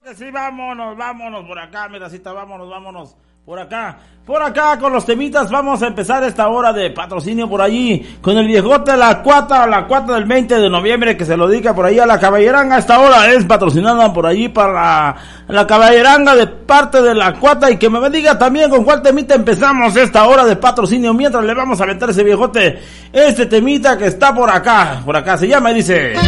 Sí, vámonos por acá, miracita, vámonos. Por acá con los temitas. Vamos a empezar esta hora de patrocinio por allí con el viejote la cuata del 20 de noviembre, que se lo dedica por ahí a la caballeranga. Esta hora es patrocinada por allí para la caballeranga de parte de la cuata, y que me diga también con cuál temita empezamos esta hora de patrocinio, mientras le vamos a meter ese viejote este temita que está por acá se llama y dice...